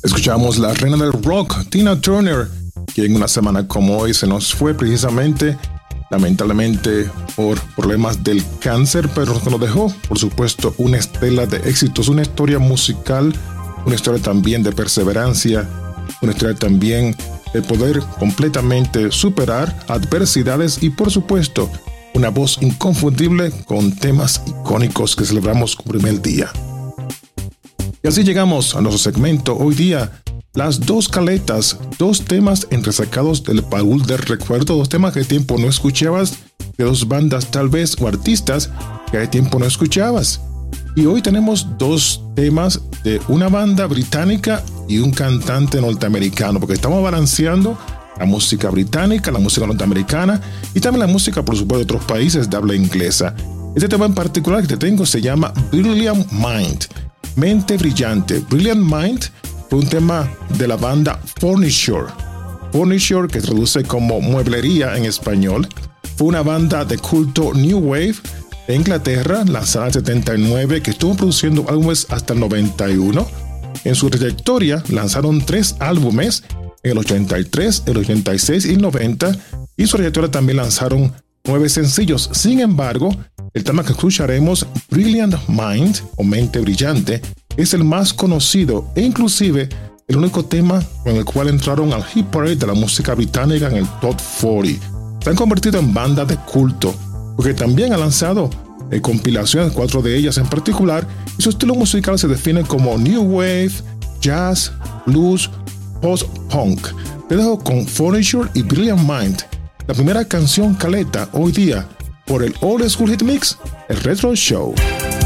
Escuchamos la reina del rock, Tina Turner, que en una semana como hoy se nos fue precisamente, lamentablemente, por problemas del cáncer, pero nos dejó, por supuesto, una estela de éxitos, una historia musical, una historia también de perseverancia, una historia también de poder completamente superar adversidades y, por supuesto, una voz inconfundible con temas icónicos que celebramos como primer día. Y así llegamos a nuestro segmento hoy día, las dos caletas, dos temas entresacados del baúl del recuerdo, dos temas que de tiempo no escuchabas, de dos bandas tal vez o artistas que de tiempo no escuchabas. Y hoy tenemos dos temas de una banda británica y un cantante norteamericano, porque estamos balanceando la música británica, la música norteamericana y también la música, por supuesto, de otros países de habla inglesa. Este tema en particular que te tengo se llama Brilliant Mind, Mente Brillante. Brilliant Mind fue un tema de la banda Furniture. Furniture, que traduce como mueblería en español, fue una banda de culto New Wave de Inglaterra, lanzada en el 79, que estuvo produciendo álbumes hasta el 91. En su trayectoria lanzaron 3 álbumes, en el 83, el 86 y el 90, y en su trayectoria también lanzaron 9 sencillos. Sin embargo, el tema que escucharemos, Brilliant Mind o Mente Brillante, es el más conocido e inclusive el único tema con el cual entraron al hit parade de la música británica en el Top 40. Se han convertido en banda de culto, porque también ha lanzado compilaciones, 4 de ellas en particular, y su estilo musical se define como New Wave, Jazz, Blues, Post-Punk. Te dejo con Furniture y Brilliant Mind, la primera canción caleta hoy día por el Old School Hit Mix, el Retro Show.